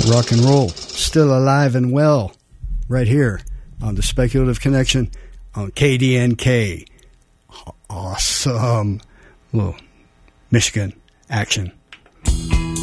rock and roll, still alive and well, right here on the Speculative Connection on KDNK. Awesome. Little Michigan action.